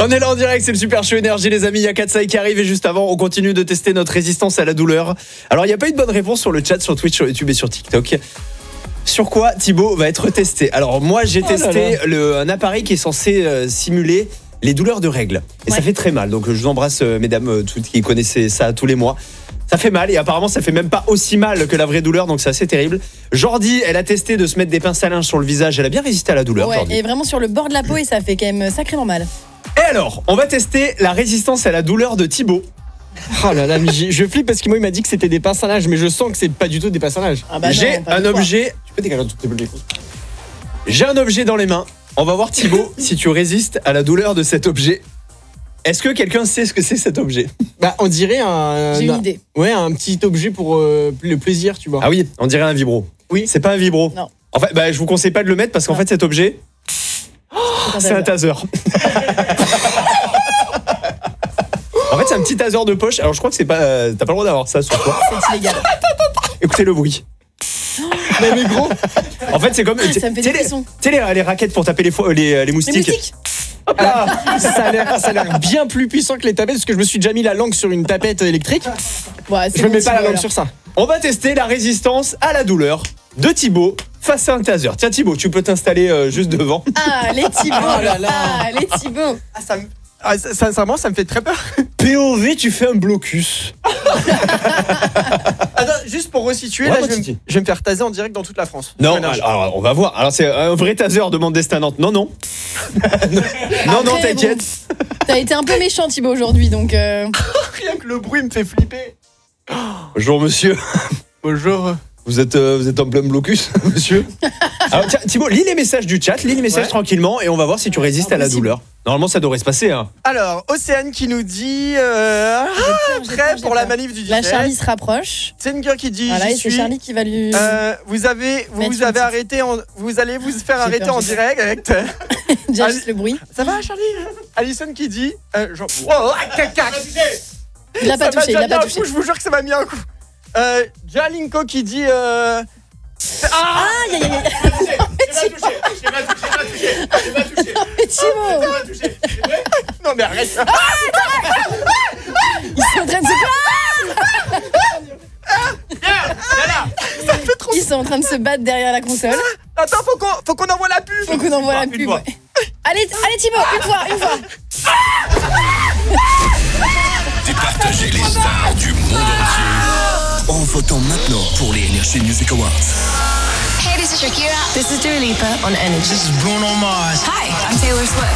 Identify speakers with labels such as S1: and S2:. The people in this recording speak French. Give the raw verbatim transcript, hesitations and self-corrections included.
S1: On est là en direct, c'est le Super Show Énergie les amis, il y a Katsai qui arrive et juste avant on continue de tester notre résistance à la douleur. Alors il n'y a pas eu de bonne réponse sur le chat, sur Twitch, sur YouTube et sur TikTok. Sur quoi Thibaut va être testé? Alors moi j'ai
S2: Oh
S1: testé
S2: là là.
S1: Le, un appareil qui est censé euh, simuler les douleurs de règles. Et
S3: Ouais.
S1: ça fait très mal, donc je vous embrasse euh, mesdames euh, toutes qui connaissaient ça tous les mois. Ça fait mal et apparemment ça fait même pas aussi mal que la vraie douleur, donc c'est assez terrible. Jordi, elle a testé de se mettre des pinces à linge sur le visage, elle a bien résisté à la douleur.
S3: Ouais,
S1: Jordi.
S3: et vraiment sur le bord de la peau et ça fait quand même sacrément mal.
S1: Et alors, on va tester la résistance à la douleur de Thibaut.
S2: Oh là là, mais j'ai- je flippe parce que moi il m'a dit que c'était des pinces à linge, mais je sens que c'est pas du tout des pinces à linge.
S3: Ah bah
S1: J'ai
S3: non, pas
S1: un
S3: une fois.
S1: objet. Tu peux dégager un tout petit peu le micro. J'ai un objet dans les mains. On va voir Thibaut si tu résistes à la douleur de cet objet. Est-ce que quelqu'un sait ce que c'est cet objet?
S2: Bah on dirait un.
S3: J'ai une
S2: un-
S3: idée.
S2: Ouais, un petit objet pour euh, le plaisir, tu vois.
S1: Ah oui, on dirait un vibro.
S2: Oui.
S1: C'est pas un vibro.
S3: Non.
S1: En fait, bah, je vous conseille pas de le mettre parce qu'en
S3: Non.
S1: fait cet objet, c'est un taser. En fait, c'est un petit taser de poche. Alors je crois que c'est pas. euh, T'as pas le droit d'avoir ça sur toi.
S3: C'est illégal.
S1: Écoutez le bruit.
S2: Mais, mais gros,
S1: En fait, c'est comme.
S3: Ça me fait
S1: tu
S3: des
S1: sais, les-
S3: frissons.
S1: Tu sais, les, les raquettes pour taper les, fo- les, les
S3: Les
S1: moustiques.
S3: moustiques.
S1: Hop là.
S2: ça a l'air ça a l'air bien plus puissant que les tapettes parce que je me suis déjà mis la langue sur une tapette électrique.
S3: Ouais, c'est
S2: Je me
S3: bon,
S2: mets pas la
S3: Thibaut,
S2: langue
S3: alors.
S2: sur ça.
S1: On va tester la résistance à la douleur de Thibaut face à un taser. Tiens Thibaut, tu peux t'installer euh, juste devant.
S3: Ah, les Thibaut.
S2: Oh là là.
S3: Ah, les Thibaut.
S2: Ah, ça me- ah, ça- sincèrement, ça me fait très peur.
S1: P O V, tu fais un blocus.
S2: Attends, juste pour resituer,
S1: Ouais,
S2: là, je, vais
S1: resitue.
S2: me, je vais me faire taser en direct dans toute la France.
S1: Non,
S2: Sur Énergie.
S1: alors, alors, on va voir. Alors c'est un vrai taser, demande Destin Nantes. Non, non. non, non,
S3: Après,
S1: t'inquiète.
S3: T'as été un peu méchant Thibaut aujourd'hui donc. euh,
S2: Rien que le bruit me fait flipper.
S1: Bonjour monsieur.
S2: Bonjour.
S1: Vous êtes, euh, vous êtes en plein blocus, monsieur. Alors tiens, Thibaut, lis les messages du chat, lis les messages
S2: Ouais.
S1: tranquillement et on va voir si tu résistes à la
S3: Impossible.
S1: douleur. Normalement, ça devrait se passer. Hein.
S2: Alors, Océane qui nous dit euh,
S3: j'ai peur, j'ai
S2: prêt
S3: peur, j'ai
S2: pour la
S3: peur.
S2: manif du
S3: Là,
S2: dix-sept.
S3: Charlie se rapproche.
S2: Senger qui dit
S3: Voilà,
S2: j'y
S3: et c'est
S2: suis.
S3: Charlie qui va lui.
S2: Euh, vous avez vous,
S3: Mettre
S2: vous
S3: une
S2: avez
S3: petite-
S2: arrêté en- vous allez vous faire
S3: J'ai
S2: arrêter
S3: peur,
S2: en
S3: j'ai
S2: direct avec
S3: Déjà
S2: Ali-
S3: juste le bruit.
S2: ça va Charlie. Alison qui dit euh, genre, wow, cac, cac.
S3: Il l'a pas
S2: Ça m'a
S3: touché, il
S2: déjà
S3: l'a
S2: mis
S3: pas
S2: un
S3: touché.
S2: coup, je vous jure que ça m'a mis un coup. Euh, Jalinko qui dit euh, ah
S3: Aïe aïe aïe aïe. Mais Thibaut,
S2: non mais arrête.
S3: ils sont en train de se Ils sont en train de se battre derrière la console.
S2: Attends, faut qu'on faut qu'on envoie la pub.
S3: Faut qu'on envoie la
S1: Une
S3: pub.
S1: fois.
S3: Allez, allez Thibaut, une fois, une fois.
S4: Départager les stars du monde entier en votant maintenant pour les Energy Music Awards.
S5: Hey, this is Shakira.
S6: This is Dua Lipa on Energy.
S5: This is Bruno Mars.
S6: Hi, I'm Taylor Swift.